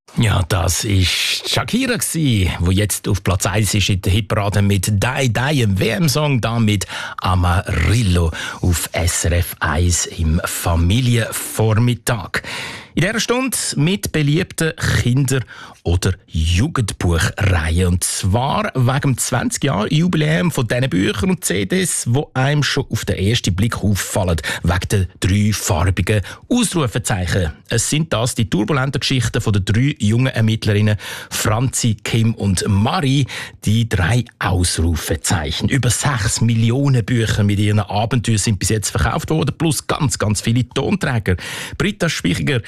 Ja, das war Shakira, die jetzt auf Platz 1 ist in der Hitparade mit «Die Die», einem WM-Song, da mit «Amarillo» auf SRF 1 im Familienvormittag. In dieser Stunde mit beliebten Kinder- oder Jugendbuchreihen. Und zwar wegen dem 20-Jahr-Jubiläum von diesen Büchern und CDs, die einem schon auf den ersten Blick auffallen, wegen den 3 farbigen Ausrufezeichen. Es sind das die turbulenten Geschichten von den 3 jungen Ermittlerinnen Franzi, Kim und Marie, die 3 Ausrufezeichen. Über 6 Millionen Bücher mit ihren Abenteuern sind bis jetzt verkauft worden, plus ganz, ganz viele Tonträger. Britta Spichiger,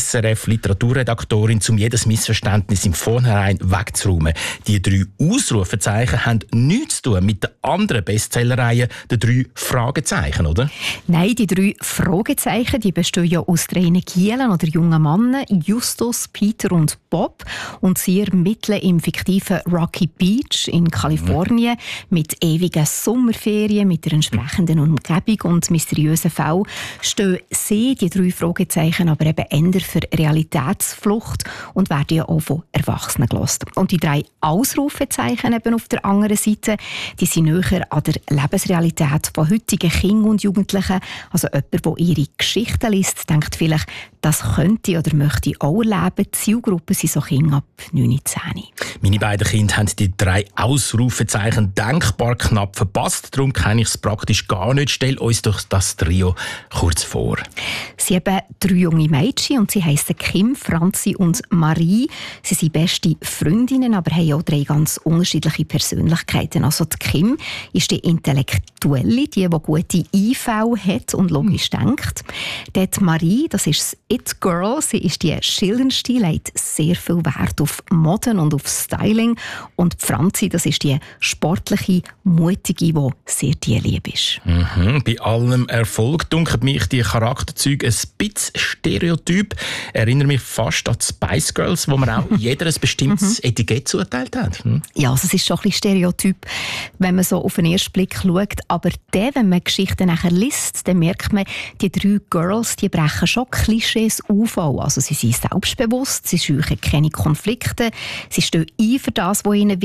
SRF-Literaturredaktorin, um jedes Missverständnis im Vornherein wegzuräumen. Die 3 Ausrufezeichen haben nichts zu tun mit der anderen Bestsellerreihe, den 3 Fragezeichen, oder? Nein, die 3 Fragezeichen, die bestehen ja aus 3 Gielen oder jungen Männern, Justus, Peter und Bob. Und sie ermitteln im fiktiven Rocky Beach in Kalifornien mit ewigen Sommerferien, mit einer entsprechenden Umgebung und mysteriösen Fällen. Stehen sie, die 3 Fragezeichen, aber eben eher für Realitätsflucht und werden ja auch von Erwachsenen gehört. Und die 3 Ausrufezeichen eben auf der anderen Seite, die sind näher an der Lebensrealität von heutigen Kindern und Jugendlichen. Also jemand, der ihre Geschichten liest, denkt vielleicht, das könnte oder möchte ich auch erleben. Die Zielgruppe sind so Kinder ab 9, 10. Meine beiden Kinder haben die 3 Ausrufezeichen denkbar knapp verpasst. Darum kenne ich es praktisch gar nicht. Stell uns doch das Trio kurz vor. Sie haben 3 junge Mädchen und sie heissen Kim, Franzi und Marie. Sie sind beste Freundinnen, aber haben auch 3 ganz unterschiedliche Persönlichkeiten. Also die Kim ist die Intellektuelle, die gute Einfälle hat und logisch denkt. Die Marie, das ist das It-Girl. Sie ist die schillerndste, legt sehr viel Wert auf Moden und auf Styling. Und die Franzi, das ist die sportliche, mutige, die sehr tierlieb ist. Bei allem Erfolg dunkelt mich die Charakterzüge ein bisschen stereotyp. Erinnere mich fast an die Spice Girls, wo man auch jeder ein bestimmtes Etikett zugeteilt hat. Ja, also es ist schon ein bisschen stereotyp, wenn man so auf den ersten Blick schaut. Aber dann, wenn man Geschichten nachher liest, dann merkt man, die 3 Girls, die brechen schon Klischees auf. Also sie sind selbstbewusst, sie scheuen keine Konflikte, sie stehen ein für das, was ihnen